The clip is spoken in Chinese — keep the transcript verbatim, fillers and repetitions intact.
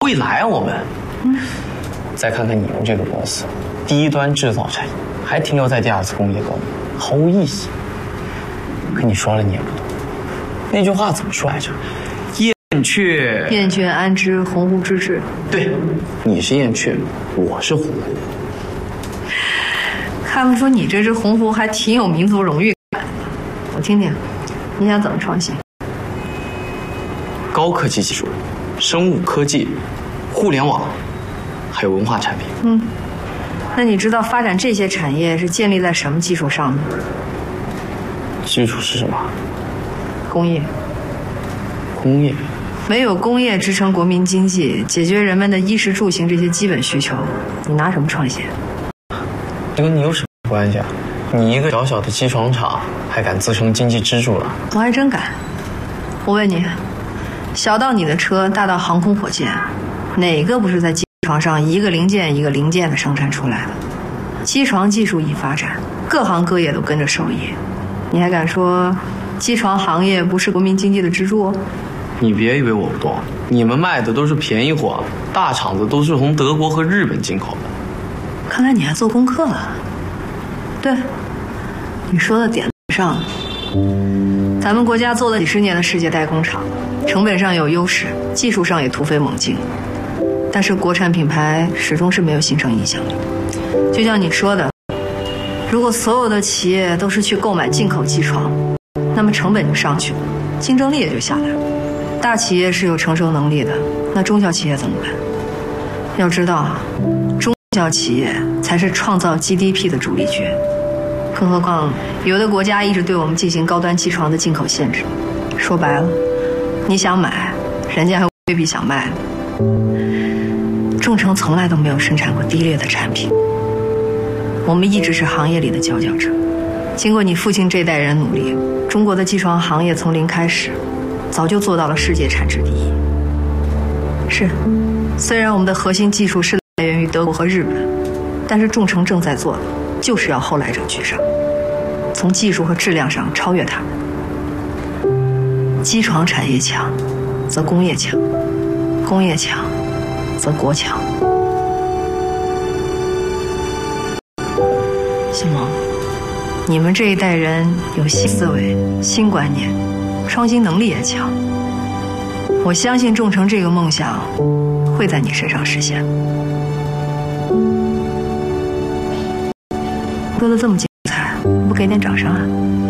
未来啊，我们。嗯。再看看你们这个公司，低端制造产业还停留在第二次工业革命，毫无意义。可你说了你也不懂，那句话怎么说来着？燕雀燕雀安知鸿鹄之志。 对，你是燕雀，我是鸿鹄。 看不出你这只鸿鹄还挺有民族荣誉感的。我听听，你想怎么创新？ 高科技技术、生物科技、互联网，还有文化产品。 嗯，那你知道发展这些产业是建立在什么基础上呢？ 基础是什么？ 工业。 工业。 没有工业支撑国民经济，解决人们的衣食住行这些基本需求，你拿什么创新？ 这跟你有什么关系啊？你一个小小的机床厂，还敢自称经济支柱了？ 我还真敢。我问你，小到你的车，大到航空火箭，哪个不是在机床上一个零件一个零件的生产出来的？机床技术一发展，各行各业都跟着受益。你还敢说机床行业不是国民经济的支柱？ 你别以为我不懂，你们卖的都是便宜货，大厂子都是从德国和日本进口的。 看来你还做功课了。对，你说的点上了。咱们国家做了几十年的世界代工厂，成本上有优势，技术上也突飞猛进，但是国产品牌始终是没有形成影响力。就像你说的，如果所有的企业都是去购买进口机床，那么成本就上去了，竞争力也就下来了。大企业是有承受能力的，那中小企业怎么办？要知道啊，中小企业才是创造 G D P 的主力军。更何况，有的国家一直对我们进行高端机床的进口限制。说白了，你想买，人家还未必想卖呢。众诚从来都没有生产过低劣的产品，我们一直是行业里的佼佼者。经过你父亲这代人努力，中国的机床行业从零开始，早就做到了世界产值第一。是，虽然我们的核心技术是来源于德国和日本，但是众诚正在做的就是要后来者居上，从技术和质量上超越他们。机床产业强，则工业强；工业强，则国强。小萌，你们这一代人有新思维、新观念，创新能力也强。我相信众诚这个梦想会在你身上实现。说的这么精彩，不给点掌声啊？